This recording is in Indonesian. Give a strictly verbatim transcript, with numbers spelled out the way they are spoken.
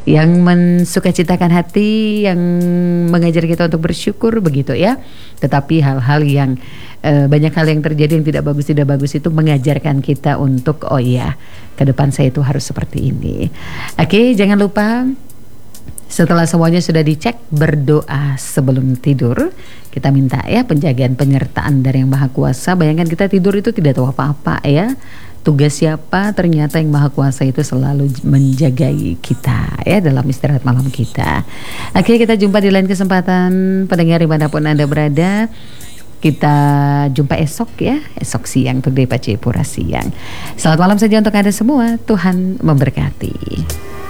yang mensukacitakan hati, yang mengajar kita untuk bersyukur begitu ya. Tetapi hal-hal yang e, banyak hal yang terjadi yang tidak bagus tidak bagus itu mengajarkan kita untuk oh iya, ke depan saya itu harus seperti ini. Oke, jangan lupa setelah semuanya sudah dicek, berdoa sebelum tidur. Kita minta ya penjagaan penyertaan dari Yang Maha Kuasa. Bayangkan kita tidur itu tidak tahu apa-apa ya. Tugas siapa? Ternyata Yang Maha Kuasa itu selalu menjagai kita ya dalam istirahat malam kita. Oke, kita jumpa di lain kesempatan. Pendengar dimanapun Anda berada, kita jumpa esok ya, esok siang untuk Depa Jayapura siang. Selamat malam saja untuk Anda semua. Tuhan memberkati.